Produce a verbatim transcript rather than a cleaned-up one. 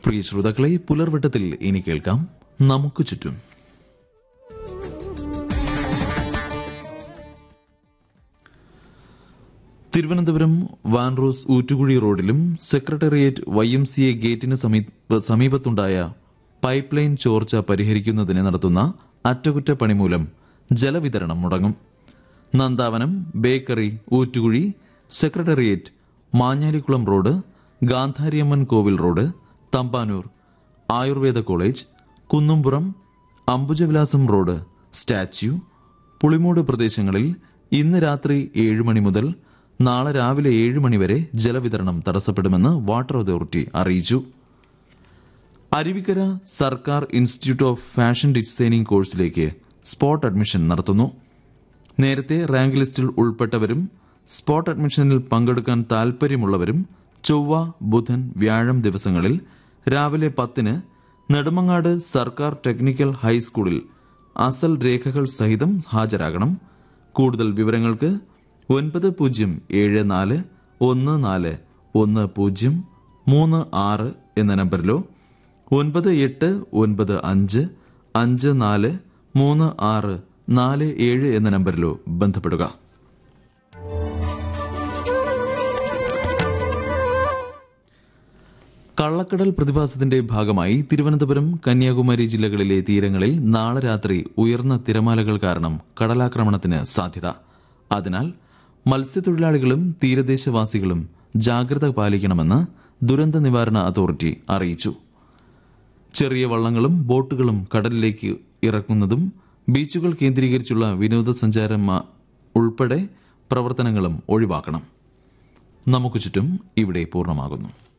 പ്രിയ ശ്രോതാക്കളെ, പുലർവട്ടത്തിൽ ഇനി കേൾക്കാം നമുക്ക് ചുറ്റും. തിരുവനന്തപുരം വാൻറോസ് ഊറ്റുകുഴി റോഡിലും secretariat Y M C A ഗേറ്റിന് സമീപത്തുണ്ടായ പൈപ്പ് ലൈൻ ചോർച്ച പരിഹരിക്കുന്നതിന് നടത്തുന്ന അറ്റകുറ്റപ്പണി മൂലം ജലവിതരണം മുടങ്ങും. Nandavanam, bakery, Oottukuzhy, secretariat, Manjalikulam road, Gandhariamman കോവിൽ road, Thampanoor, Ayurveda college, Kunnumpuram, Ambujavilasam road, statue, Pulimoodu പ്രദേശങ്ങളിൽ ഇന്ന് രാത്രി ഏഴ് മണി മുതൽ നാളെ രാവിലെ ഏഴ് മണിവരെ ജലവിതരണം തടസ്സപ്പെടുമെന്ന് വാട്ടർ അതോറിറ്റി അറിയിച്ചു. അരുവിക്കര സർക്കാർ ഇൻസ്റ്റിറ്റ്യൂട്ട് ഓഫ് ഫാഷൻ ഡിസൈനിംഗ് കോഴ്സിലേക്ക് സ്പോട്ട് അഡ്മിഷൻ നടത്തുന്നു. നേരത്തെ റാങ്ക് ലിസ്റ്റിൽ ഉൾപ്പെട്ടവരും സ്പോട്ട് അഡ്മിഷനിൽ പങ്കെടുക്കാൻ താൽപര്യമുള്ളവരും ചൊവ്വ, ബുധൻ, വ്യാഴം ദിവസങ്ങളിൽ രാവിലെ പത്തിന് നെടുമങ്ങാട് സർക്കാർ ടെക്നിക്കൽ ഹൈസ്കൂളിൽ അസൽ രേഖകൾ സഹിതം ഹാജരാകണം. കൂടുതൽ വിവരങ്ങൾക്ക് ഒൻപത് പൂജ്യം ഏഴ് നാല് ഒന്ന് നാല് ഒന്ന് പൂജ്യം മൂന്ന് ആറ് എന്ന നമ്പറിലോ ഒൻപത് എട്ട് ഒൻപത് അഞ്ച് അഞ്ച് നാല് മൂന്ന് ആറ് നാല് ഏഴ് എന്ന നമ്പറിലോ ബന്ധപ്പെടുക. കള്ളക്കടൽ പ്രതിഭാസത്തിന്റെ ഭാഗമായി തിരുവനന്തപുരം, കന്യാകുമാരി ജില്ലകളിലെ തീരങ്ങളിൽ നാളെ രാത്രി ഉയർന്ന തിരമാലകൾ കാരണം കടലാക്രമണത്തിന് സാധ്യത. അതിനാൽ മത്സ്യത്തൊഴിലാളികളും തീരദേശവാസികളും ജാഗ്രത പാലിക്കണമെന്ന് ദുരന്ത നിവാരണ അതോറിറ്റി അറിയിച്ചു. ചെറിയ വള്ളങ്ങളും ബോട്ടുകളും കടലിലേക്ക് ഇറക്കുന്നതും ബീച്ചുകൾ കേന്ദ്രീകരിച്ചുള്ള വിനോദസഞ്ചാരം ഉൾപ്പെടെ പ്രവർത്തനങ്ങളും ഒഴിവാക്കണം. നമുക്ക് ചുറ്റും ഇവിടെ പൂർണ്ണമാകുന്നു.